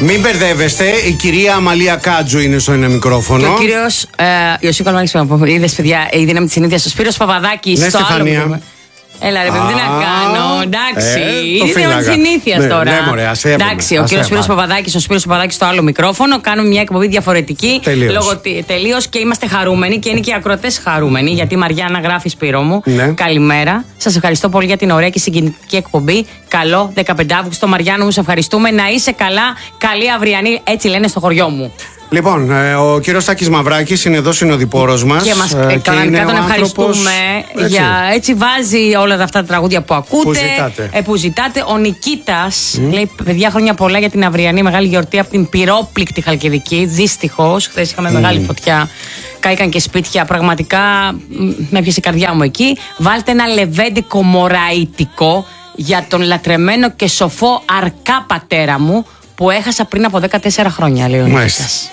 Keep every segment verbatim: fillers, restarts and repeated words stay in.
Μην μπερδεύεστε, η κυρία Αμαλία Κάτζου είναι στο ένα μικρόφωνο. Και ο κύριος ε, Ιωσή Καλμάκης, είδες παιδιά, η δύναμη της συνήθειας, ο Σπύρος Παπαδάκης, ναι, στο Στεφανία. άλλο. Έλα ρε παιδί, τι να κάνω, εντάξει. Ε, είναι θέμα συνήθεια ναι, τώρα. Ναι, μωρέ, ασέβομαι, εντάξει, ο κύριος Σπύρος Παπαδάκης, ο Σπύρος Παπαδάκης στο άλλο μικρόφωνο. Κάνουμε μια εκπομπή διαφορετική. Τελείως. Και είμαστε χαρούμενοι και είναι και οι ακροατές χαρούμενοι. Γιατί η Μαριάννα γράφει, Σπύρο μου. Ναι. Καλημέρα. Σας ευχαριστώ πολύ για την ωραία και συγκινητική εκπομπή. Καλό δεκαπέντε Αυγούστου, Μαριάννα μου, σε ευχαριστούμε. Να είσαι καλά. Καλή αυριανή, έτσι λένε στο χωριό μου. Λοιπόν, ο κύριος Τάκης Μαυράκης είναι εδώ συνοδοιπόρος μας. Και μας ε, κανονικά τον ευχαριστούμε. Έτσι. Για, έτσι βάζει όλα αυτά τα τραγούδια που ακούτε. Που ζητάτε. Ε, που ζητάτε. Ο Νικήτας mm. λέει: παιδιά, χρόνια πολλά για την αυριανή μεγάλη γιορτή από την πυρόπληκτη Χαλκιδική. Δυστυχώς, χθες είχαμε mm. μεγάλη φωτιά. Κάηκαν και σπίτια. Πραγματικά με έπιασε η καρδιά μου εκεί. Βάλτε ένα λεβέντικο μωραΐτικο για τον λατρεμένο και σοφό αρκά πατέρα μου που έχασα πριν από δεκατέσσερα χρόνια, λέει ο Νικήτας.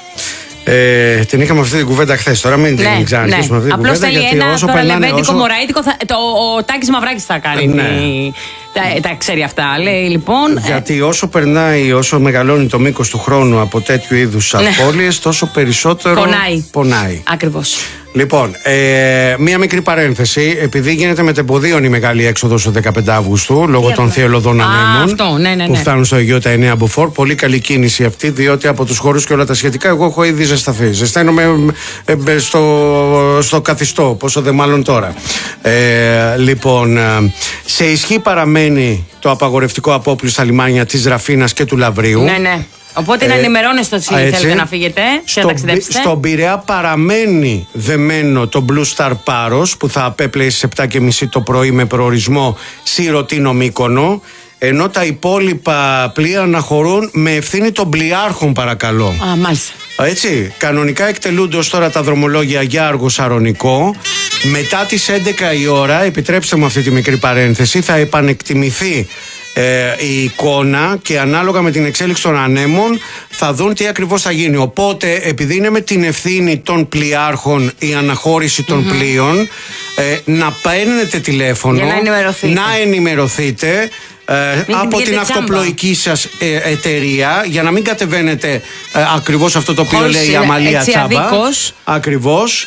Ε, την είχαμε αυτή την κουβέντα χθες. Τώρα μην ναι, την ξαναρχίσουμε ναι. αυτή την Απλώς κουβέντα. Απλώς θέλει ένα τώρα λεβέντικο όσο... μωραΐτικο. Θα, το, ο Τάκης Μαυράκης θα κάνει. Ναι. Τα, τα ξέρει αυτά. Λέει λοιπόν. Γιατί όσο περνάει, όσο μεγαλώνει το μήκος του χρόνου από τέτοιου είδους ναι. απώλειες, τόσο περισσότερο πονάει. πονάει. Ακριβώς. Λοιπόν, ε, μία μικρή παρένθεση. Επειδή γίνεται μετεμποδίων η μεγάλη έξοδος του δεκαπέντε Αυγούστου λόγω των θειελωδών ανέμων ναι, ναι, ναι. που φτάνουν στο Αιγαίο τα εννέα μποφόρ. Πολύ καλή κίνηση αυτή, διότι από τους χώρους και όλα τα σχετικά εγώ έχω ήδη ζεσταθεί. Ζεσταίνομαι ε, ε, στο, στο καθιστό, πόσο δε μάλλον τώρα. Ε, λοιπόν, ε, σε ισχύ παραμένει το απαγορευτικό απόπλου στα λιμάνια της Ραφίνας και του Λαβρίου. Ναι, ναι. Οπότε να ενημερώνεστε ότι θέλετε να φύγετε και να ταξιδέψετε. Στον Πειραιά παραμένει δεμένο το Blue Star Πάρος που θα απέπλεει στις επτά και μισή το πρωί με προορισμό Σιρωτίνο Μύκονο, ενώ τα υπόλοιπα πλοία αναχωρούν με ευθύνη των πλοιάρχων, παρακαλώ. Α, μάλιστα. Έτσι, κανονικά εκτελούνται ως τώρα τα δρομολόγια για Άργο Σαρονικό. Μετά τις έντεκα η ώρα, επιτρέψτε μου αυτή τη μικρή παρένθεση, θα επανεκτιμηθεί Ε, η εικόνα και ανάλογα με την εξέλιξη των ανέμων θα δουν τι ακριβώς θα γίνει. Οπότε, επειδή είναι με την ευθύνη των πλοιάρχων η αναχώρηση των mm-hmm. πλοίων, ε, να παίρνετε τηλέφωνο, για να ενημερωθείτε, να ενημερωθείτε ε, από την τσάμπα. αυτοπλοϊκή σας ε, εταιρεία, για να μην κατεβαίνετε ε, ακριβώς αυτό το οποίο λέει η Αμαλία Τσάμπα. Ακριβώς.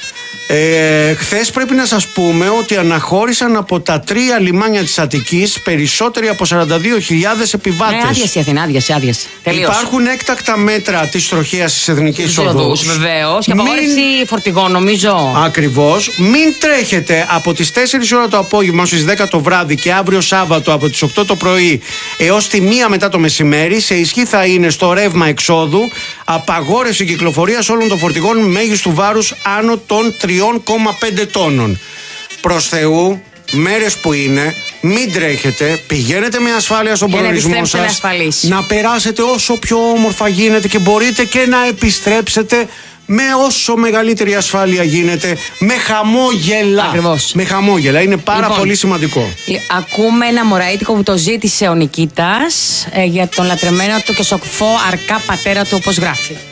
Ε, χθες πρέπει να σας πούμε ότι αναχώρησαν από τα τρία λιμάνια της Αττικής περισσότεροι από σαράντα δύο χιλιάδες επιβάτες. Ναι, άδειασε η Αθήνα, άδειασε, άδειασε. Υπάρχουν έκτακτα μέτρα της τροχέας της εθνικής οδούς. Βεβαίως. Και απαγόρευση μην... φορτηγών, νομίζω. Ακριβώς. Μην τρέχετε από τις τέσσερις ώρα το απόγευμα στις δέκα το βράδυ και αύριο Σάββατο από τις οκτώ το πρωί έως τη μία μετά το μεσημέρι. Σε ισχύ θα είναι στο ρεύμα εξόδου απαγόρευση κυκλοφορίας όλων των φορτηγών μέγιστου βάρους άνω των τριών κόμμα πέντε τόνων. Προς Θεού, μέρες που είναι, μην τρέχετε, πηγαίνετε με ασφάλεια στον προορισμό σας, να περάσετε όσο πιο όμορφα γίνεται και μπορείτε και να επιστρέψετε με όσο μεγαλύτερη ασφάλεια γίνεται, με χαμόγελα. Ακριβώς. Με χαμόγελα, είναι πάρα λοιπόν, πολύ σημαντικό. Ακούμε ένα μωραΐτικο που το ζήτησε ο Νικήτας ε, για τον λατρεμένο του και σοφό αρκά πατέρα του, όπως γράφει.